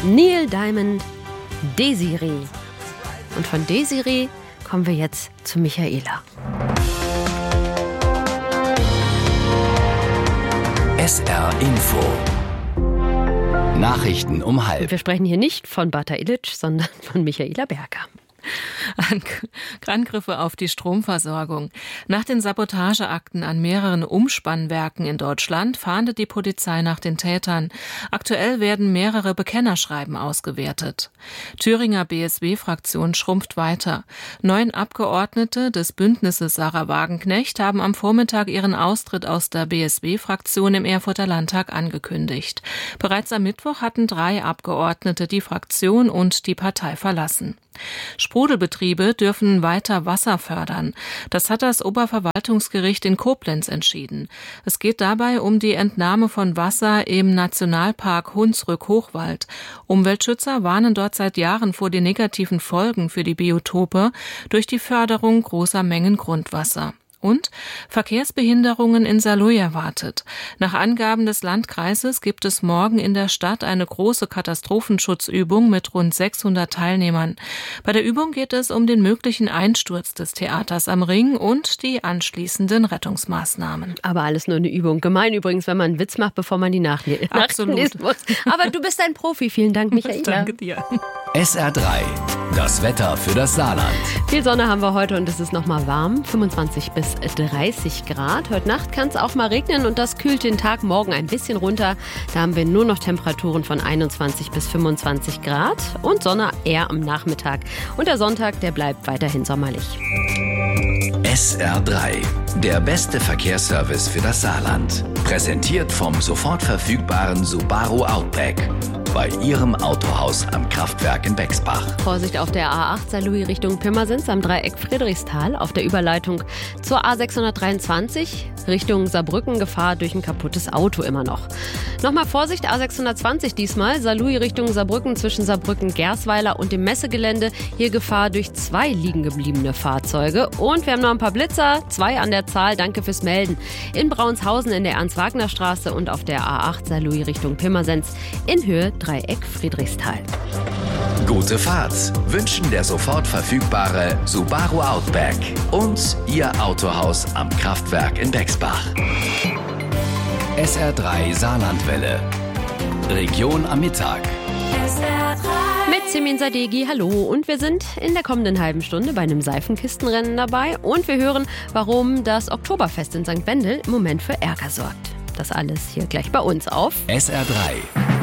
Neil Diamond, Desiree. Und von Desiree kommen wir jetzt zu Michaela. SR Info. Nachrichten um 12:30. Wir sprechen hier nicht von Bata Illich, sondern von Michaela Berger. Angriffe auf die Stromversorgung. Nach den Sabotageakten an mehreren Umspannwerken in Deutschland fahndet die Polizei nach den Tätern. Aktuell werden mehrere Bekennerschreiben ausgewertet. Thüringer BSW-Fraktion schrumpft weiter. 9 Abgeordnete des Bündnisses Sarah Wagenknecht haben am Vormittag ihren Austritt aus der BSW-Fraktion im Erfurter Landtag angekündigt. Bereits am Mittwoch hatten 3 Abgeordnete die Fraktion und die Partei verlassen. Sprudelbetriebe dürfen weiter Wasser fördern. Das hat das Oberverwaltungsgericht in Koblenz entschieden. Es geht dabei um die Entnahme von Wasser im Nationalpark Hunsrück-Hochwald. Umweltschützer warnen dort seit Jahren vor den negativen Folgen für die Biotope durch die Förderung großer Mengen Grundwasser. Und Verkehrsbehinderungen in Saarlouis erwartet. Nach Angaben des Landkreises gibt es morgen in der Stadt eine große Katastrophenschutzübung mit rund 600 Teilnehmern. Bei der Übung geht es um den möglichen Einsturz des Theaters am Ring und die anschließenden Rettungsmaßnahmen. Aber alles nur eine Übung. Gemein übrigens, wenn man einen Witz macht, bevor man die Nachrichten lesen muss. Aber du bist ein Profi. Vielen Dank, Michaela. Danke dir. SR3. Das Wetter für das Saarland. Viel Sonne haben wir heute und es ist noch mal warm. 25 bis 30 Grad. Heute Nacht kann es auch mal regnen und das kühlt den Tag morgen ein bisschen runter. Da haben wir nur noch Temperaturen von 21 bis 25 Grad und Sonne eher am Nachmittag. Und der Sonntag, der bleibt weiterhin sommerlich. SR3. Der beste Verkehrsservice für das Saarland. Präsentiert vom sofort verfügbaren Subaru Outback. Bei Ihrem Autohaus am Kraftwerk in Bexbach. Vorsicht auf der A8 Saarlouis Richtung Pirmasens am Dreieck Friedrichsthal. Auf der Überleitung zur A623 Richtung Saarbrücken. Gefahr durch ein kaputtes Auto immer noch. Nochmal Vorsicht, A620 diesmal. Saarlouis Richtung Saarbrücken zwischen Saarbrücken-Gersweiler und dem Messegelände. Hier Gefahr durch 2 liegen gebliebene Fahrzeuge. Und wir haben noch ein paar Blitzer. 2 an der Zahl. Danke fürs Melden. In Braunshausen in der Ernst-Wagner-Straße und auf der A8 Saarlouis Richtung Pirmasens in Höhe Dreieck Friedrichsthal. Gute Fahrt wünschen der sofort verfügbare Subaru Outback und Ihr Autohaus am Kraftwerk in Bexbach. SR3 Saarlandwelle. Region am Mittag. Mit Simin Sadeghi, hallo. Und wir sind in der kommenden halben Stunde bei einem Seifenkistenrennen dabei. Und wir hören, warum das Oktoberfest in St. Wendel im Moment für Ärger sorgt. Das alles hier gleich bei uns auf SR3.